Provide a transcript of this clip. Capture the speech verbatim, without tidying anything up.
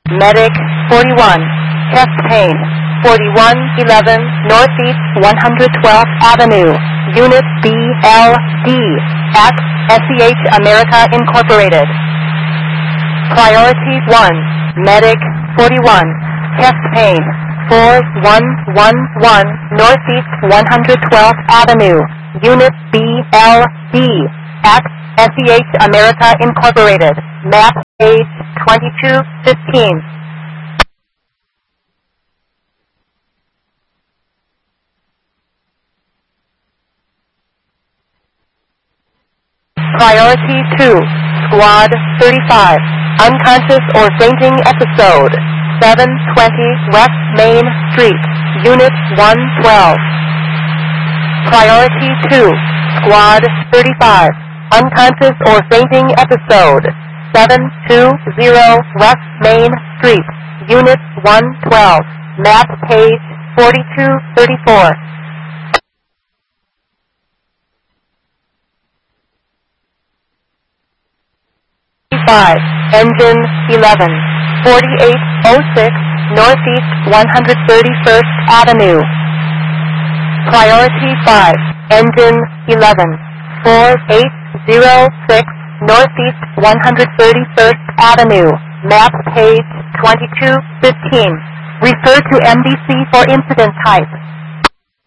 Medic forty-one, chest pain, forty-one eleven Northeast one hundred twelfth Avenue, Unit B L D, at S E H America Incorporated. Priority one, Medic forty-one, chest pain, four one one one Northeast one hundred twelfth Avenue, Unit B L D, at S E H America Incorporated, map page twenty-two fifteen. Priority two, Squad thirty-five, unconscious or fainting episode, seven twenty West Main Street, Unit one twelve. Priority two, Squad thirty-five, unconscious or fainting episode, seven twenty West Main Street, Unit one twelve, map page forty-two thirty-four. five, Engine eleven, forty-eight oh six Northeast one hundred thirty-first Avenue. Priority five, Engine eleven, forty-eight oh six Northeast one hundred thirty-first Avenue, map page twenty-two fifteen. Refer to M D C for incident type.